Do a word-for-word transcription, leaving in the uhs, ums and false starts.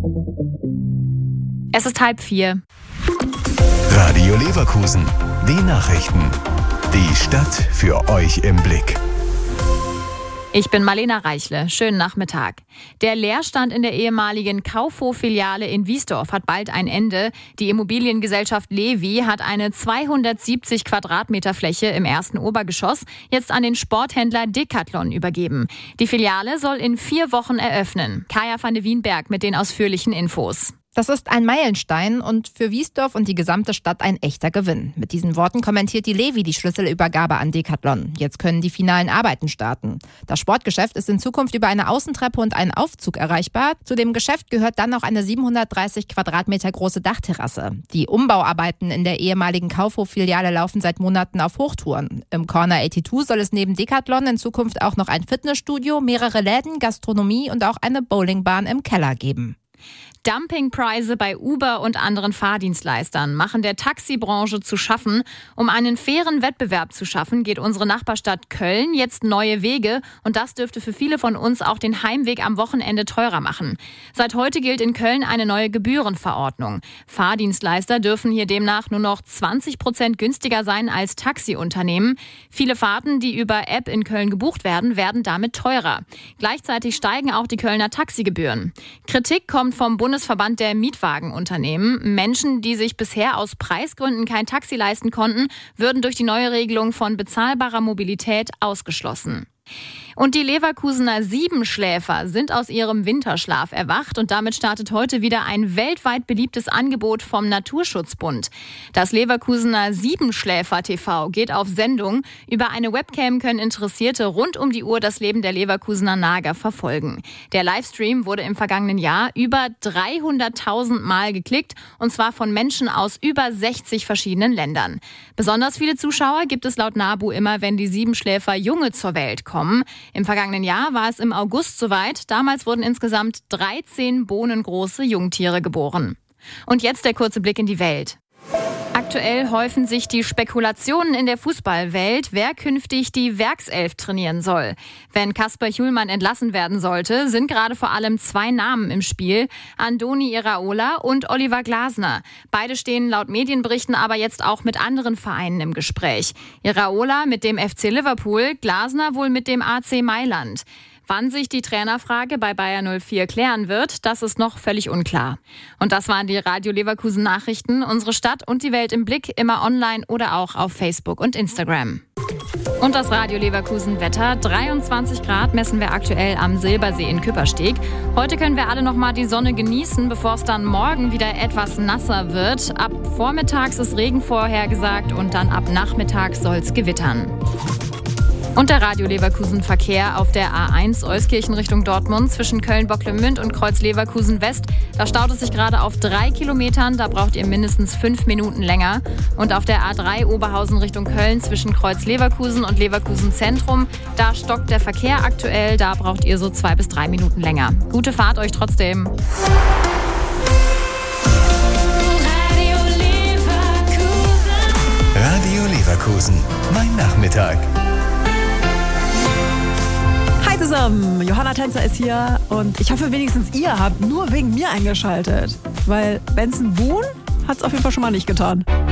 Es ist halb vier. Radio Leverkusen, die Nachrichten. Die Stadt für euch im Blick. Ich bin Marlena Reichle. Schönen Nachmittag. Der Leerstand in der ehemaligen Kaufhof-Filiale in Wiesdorf hat bald ein Ende. Die Immobiliengesellschaft Levi hat eine zweihundertsiebzig Quadratmeter Fläche im ersten Obergeschoss jetzt an den Sporthändler Decathlon übergeben. Die Filiale soll in vier Wochen eröffnen. Kaya van de Wienberg mit den ausführlichen Infos. Das ist ein Meilenstein und für Wiesdorf und die gesamte Stadt ein echter Gewinn. Mit diesen Worten kommentiert die Levi die Schlüsselübergabe an Decathlon. Jetzt können die finalen Arbeiten starten. Das Sportgeschäft ist in Zukunft über eine Außentreppe und einen Aufzug erreichbar. Zu dem Geschäft gehört dann auch eine siebenhundertdreißig Quadratmeter große Dachterrasse. Die Umbauarbeiten in der ehemaligen Kaufhof-Filiale laufen seit Monaten auf Hochtouren. Im Corner zweiundachtzig soll es neben Decathlon in Zukunft auch noch ein Fitnessstudio, mehrere Läden, Gastronomie und auch eine Bowlingbahn im Keller geben. Dumpingpreise bei Uber und anderen Fahrdienstleistern machen der Taxibranche zu schaffen. Um einen fairen Wettbewerb zu schaffen, geht unsere Nachbarstadt Köln jetzt neue Wege. Und das dürfte für viele von uns auch den Heimweg am Wochenende teurer machen. Seit heute gilt in Köln eine neue Gebührenverordnung. Fahrdienstleister dürfen hier demnach nur noch zwanzig Prozent günstiger sein als Taxiunternehmen. Viele Fahrten, die über App in Köln gebucht werden, werden damit teurer. Gleichzeitig steigen auch die Kölner Taxigebühren. Kritik kommt vom Bundesverband Bundesverband der Mietwagenunternehmen. Menschen, die sich bisher aus Preisgründen kein Taxi leisten konnten, würden durch die neue Regelung von bezahlbarer Mobilität ausgeschlossen. Und die Leverkusener Siebenschläfer sind aus ihrem Winterschlaf erwacht und damit startet heute wieder ein weltweit beliebtes Angebot vom Naturschutzbund. Das Leverkusener Siebenschläfer T V geht auf Sendung. Über eine Webcam können Interessierte rund um die Uhr das Leben der Leverkusener Nager verfolgen. Der Livestream wurde im vergangenen Jahr über dreihunderttausend Mal geklickt und zwar von Menschen aus über sechzig verschiedenen Ländern. Besonders viele Zuschauer gibt es laut NABU immer, wenn die Siebenschläfer Junge zur Welt kommen. Im vergangenen Jahr war es im August soweit. Damals wurden insgesamt dreizehn bohnengroße Jungtiere geboren. Und jetzt der kurze Blick in die Welt. Aktuell häufen sich die Spekulationen in der Fußballwelt, wer künftig die Werkself trainieren soll. Wenn Kasper Hjulmand entlassen werden sollte, sind gerade vor allem zwei Namen im Spiel: Andoni Iraola und Oliver Glasner. Beide stehen laut Medienberichten aber jetzt auch mit anderen Vereinen im Gespräch. Iraola mit dem F C Liverpool, Glasner wohl mit dem A C Mailand. Wann sich die Trainerfrage bei Bayer null vier klären wird, das ist noch völlig unklar. Und das waren die Radio Leverkusen Nachrichten. Unsere Stadt und die Welt im Blick, immer online oder auch auf Facebook und Instagram. Und das Radio Leverkusen Wetter. dreiundzwanzig Grad messen wir aktuell am Silbersee in Küppersteg. Heute können wir alle noch mal die Sonne genießen, bevor es dann morgen wieder etwas nasser wird. Ab vormittags ist Regen vorhergesagt und dann ab nachmittags soll es gewittern. Und der Radio Leverkusen Verkehr auf der A eins Euskirchen Richtung Dortmund zwischen Köln-Bocklemünd und Kreuz Leverkusen West. Da staut es sich gerade auf drei Kilometern, da braucht ihr mindestens fünf Minuten länger. Und auf der A drei Oberhausen Richtung Köln zwischen Kreuz Leverkusen und Leverkusen Zentrum, da stockt der Verkehr aktuell, da braucht ihr so zwei bis drei Minuten länger. Gute Fahrt euch trotzdem. Radio Leverkusen. Radio Leverkusen. Mein Nachmittag. Hi zusammen, Johanna Tänzer ist hier und ich hoffe wenigstens ihr habt nur wegen mir eingeschaltet, weil Benson Boone hat es auf jeden Fall schon mal nicht getan.